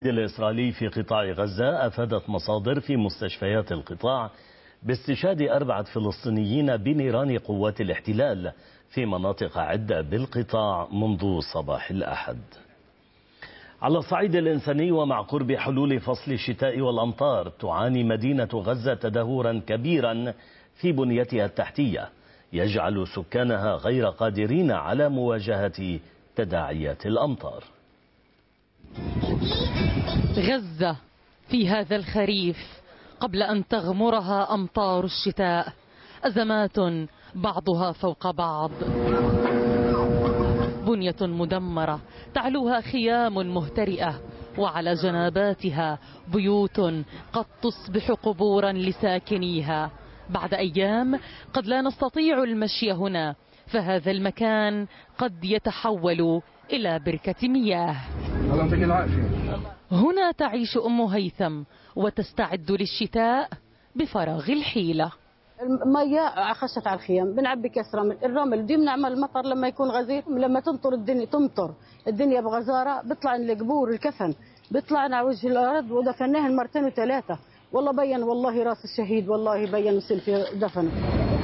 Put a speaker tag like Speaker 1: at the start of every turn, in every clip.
Speaker 1: الإسرائيلي في قطاع غزة أفادت مصادر في مستشفيات القطاع باستشهاد 4 فلسطينيين بنيران قوات الاحتلال في مناطق عدة بالقطاع منذ صباح الأحد. على الصعيد الإنساني ومع قرب حلول فصل الشتاء والأمطار، تعاني مدينة غزة تدهورا كبيرا في بنيتها التحتية يجعل سكانها غير قادرين على مواجهة تداعيات الأمطار.
Speaker 2: غزة في هذا الخريف قبل أن تغمرها أمطار الشتاء، أزمات بعضها فوق بعض، بنية مدمرة تعلوها خيام مهترئة، وعلى جناباتها بيوت قد تصبح قبورا لساكنيها. بعد أيام قد لا نستطيع المشي هنا، فهذا المكان قد يتحول إلى بركة مياه. هنا تعيش أم هيثم وتستعد للشتاء بفراغ الحيلة.
Speaker 3: المياه خشت على الخيام، بنعبي كاس رمل، الرمل دي بنعمل المطر لما يكون غزير، لما تمطر الدنيا بغزارة بيطلع القبور الكفن بيطلعنا على وجه الأرض، ودفناه مرتين وثلاثة. والله بين، والله راس الشهيد، والله بين سلفي دفنه.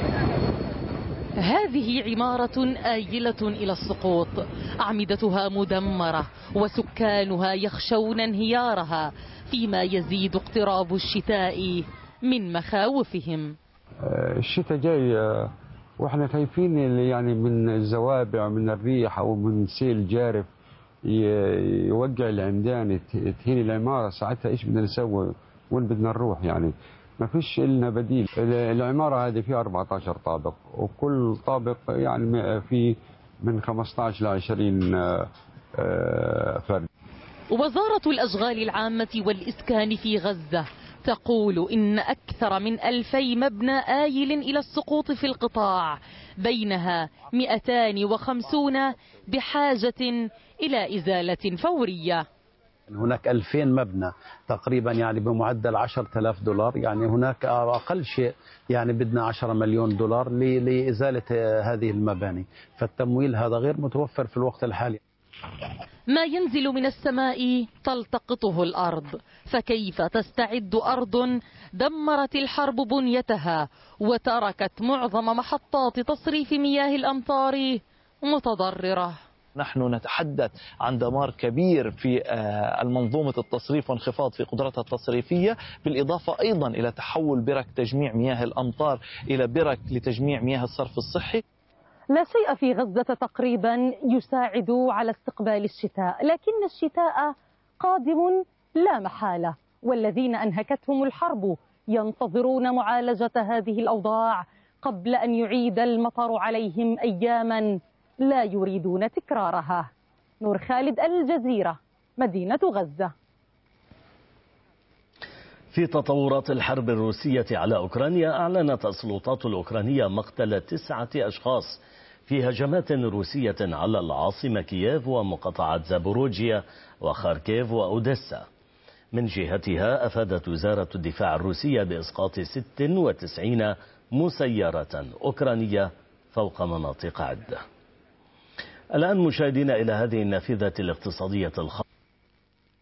Speaker 2: هذه عمارة آيلة إلى السقوط، أعمدتها مدمرة وسكانها يخشون انهيارها، فيما يزيد اقتراب الشتاء من مخاوفهم.
Speaker 4: الشتاء جاي واحنا خايفين يعني من الزوابع، من الريح او من سيل جارف يوقع العمدان، تهين العمارة. ساعتها ايش بدنا نسوي؟ وين بدنا نروح؟ يعني ما فيش لنا بديل. العمارة هذه فيها 14 طابق، وكل طابق يعني في من 15 ل 20 فرد.
Speaker 2: وزارة الأشغال العامة والإسكان في غزة تقول إن أكثر من 2000 مبنى آيل إلى السقوط في القطاع، بينها 250 بحاجة إلى إزالة فورية.
Speaker 5: هناك 2000 مبنى تقريبا يعني بمعدل $10,000، يعني هناك أقل شيء يعني بدنا 10 مليون دولار لإزالة هذه المباني، فالتمويل هذا غير متوفر في الوقت الحالي.
Speaker 2: ما ينزل من السماء تلتقطه الأرض، فكيف تستعد أرض دمرت الحرب بنيتها وتركت معظم محطات تصريف مياه الأمطار متضررة؟
Speaker 6: نحن نتحدث عن دمار كبير في المنظومة التصريف وانخفاض في قدرتها التصريفية، بالإضافة أيضا إلى تحول برك تجميع مياه الأمطار إلى برك لتجميع مياه الصرف الصحي.
Speaker 2: لا شيء في غزة تقريبا يساعد على استقبال الشتاء، لكن الشتاء قادم لا محالة، والذين أنهكتهم الحرب ينتظرون معالجة هذه الأوضاع قبل أن يعيد المطر عليهم أياما لا يريدون تكرارها. نور خالد، الجزيرة، مدينة غزة.
Speaker 1: في تطورات الحرب الروسية على أوكرانيا، أعلنت السلطات الأوكرانية مقتل 9 أشخاص في هجمات روسية على العاصمة كييف ومقاطعات زابوروجيا وخاركيف وأوديسا. من جهتها أفادت وزارة الدفاع الروسية بإسقاط 96 مسيرة أوكرانية فوق مناطق عدة. الآن مشاهدين إلى هذه النافذة الاقتصادية الخاصة.